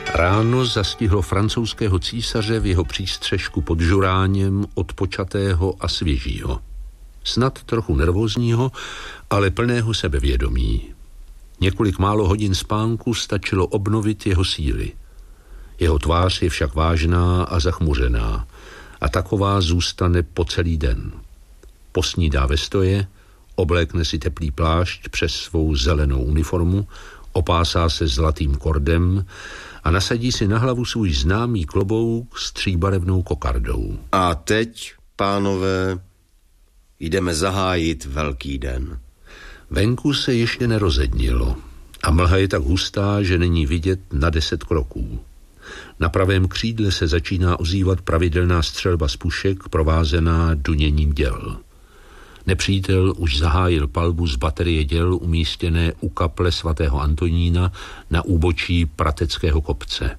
Ráno zastihlo francouzského císaře v jeho přístřešku pod žuráněm odpočatého a svěžího. Snad trochu nervózního, ale plného sebevědomí. Několik málo hodin spánku stačilo obnovit jeho síly. Jeho tvář je však vážná a zachmuřená a taková zůstane po celý den. Posnídá ve stoje, oblékne si teplý plášť přes svou zelenou uniformu, opásá se zlatým kordem a nasadí si na hlavu svůj známý klobouk s tříbarevnou kokardou. A teď, pánové, jdeme zahájit velký den. Venku se ještě nerozednilo a mlha je tak hustá, že není vidět na 10 kroků. Na pravém křídle se začíná ozývat pravidelná střelba z pušek provázená duněním děl. Nepřítel už zahájil palbu z baterie děl umístěné u kaple svatého Antonína na úbočí Prateckého kopce.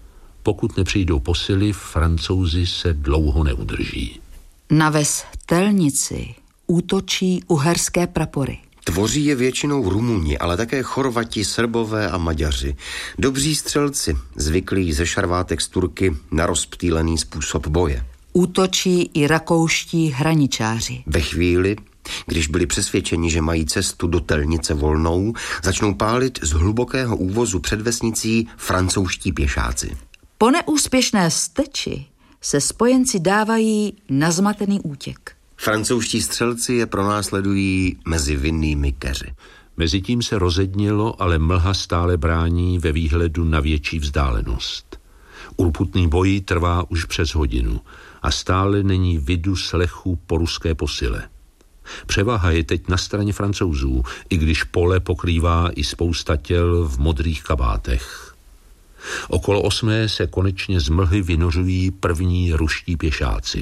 Pokud nepřijdou posily, Francouzi se dlouho neudrží. Na ves Telnici útočí uherské prapory. Tvoří je většinou Rumuni, ale také Chorvati, Srbové a Maďaři. Dobří střelci, zvyklí ze šarvátek z Turky na rozptýlený způsob boje. Útočí i rakouští hraničáři. Ve chvíli, když byli přesvědčeni, že mají cestu do Telnice volnou, začnou pálit z hlubokého úvozu před vesnicí francouzští pěšáci. Po neúspěšné steči se spojenci dávají na zmatený útěk. Francouzští střelci je pronásledují mezi vinnými keři. Mezitím se rozednilo, ale mlha stále brání ve výhledu na větší vzdálenost. Urputný boj trvá už přes hodinu a stále není vidu slechu po ruské posile. Převaha je teď na straně Francouzů, i když pole pokrývá i spousta těl v modrých kabátech. Okolo 8 se konečně z mlhy vynořují první ruští pěšáci.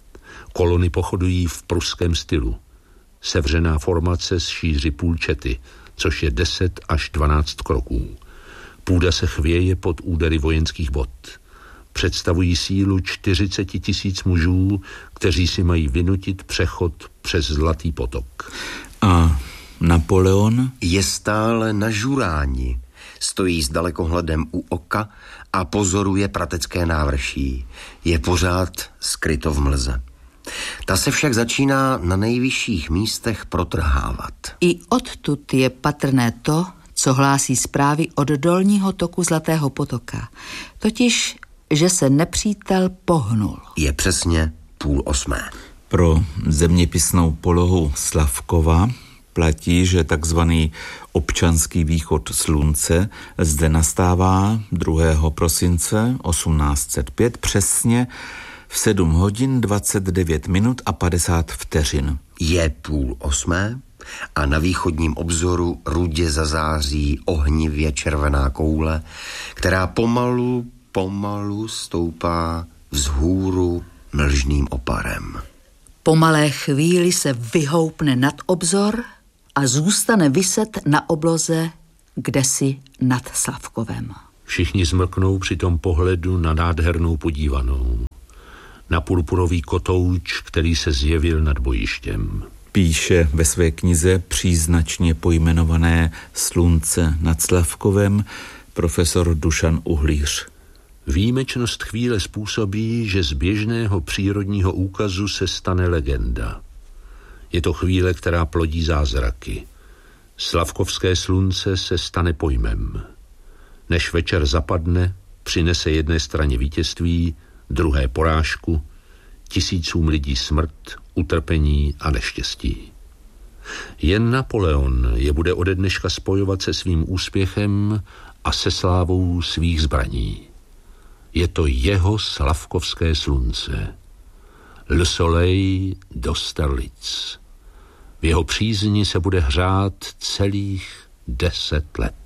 Kolony pochodují v pruském stylu. Sevřená formace z šíři půlčety, což je 10 až 12 kroků. Půda se chvěje pod údery vojenských bot. Představují sílu 40 000 mužů, kteří si mají vynutit přechod přes Zlatý potok. A Napoleon? Je stále na žuráni. Stojí s dalekohledem u oka a pozoruje pratecké návrší. Je pořád skryto v mlze. Ta se však začíná na nejvyšších místech protrhávat. I odtud je patrné to, co hlásí zprávy od dolního toku Zlatého potoka. Totiž, že se nepřítel pohnul. Je přesně 7:30. Pro zeměpisnou polohu Slavkova platí, že takzvaný občanský východ slunce zde nastává 2. prosince 1805 přesně v 7 hodin 29 minut a 50 vteřin. Je 7:30 a na východním obzoru rudě zazáří ohnivě červená koule, která pomalu stoupá vzhůru mlžným oparem. Po malé chvíli se vyhoupne nad obzor a zůstane viset na obloze kdesi nad Slavkovem. Všichni zmlknou při tom pohledu na nádhernou podívanou. Na purpurový kotouč, který se zjevil nad bojištěm. Píše ve své knize příznačně pojmenované Slunce nad Slavkovem profesor Dušan Uhlíř. Výjimečnost chvíle způsobí, že z běžného přírodního úkazu se stane legenda. Je to chvíle, která plodí zázraky. Slavkovské slunce se stane pojmem. Než večer zapadne, přinese jedné straně vítězství, druhé porážku, tisícům lidí smrt, utrpení a neštěstí. Jen Napoleon je bude ode dneška spojovat se svým úspěchem a se slávou svých zbraní. Je to jeho slavkovské slunce. Le soleil d'Austerlitz. V jeho přízni se bude hřát celých 10 let.